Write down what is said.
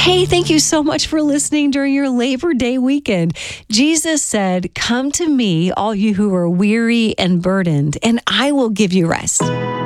Hey, thank you so much for listening during your Labor Day weekend. Jesus said, "Come to me, all you who are weary and burdened, and I will give you rest."